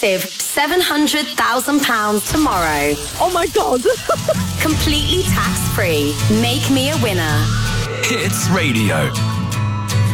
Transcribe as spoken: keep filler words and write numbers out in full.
massive seven hundred thousand pounds tomorrow. Oh my God. Completely tax-free. Make me a winner. Hits Radio.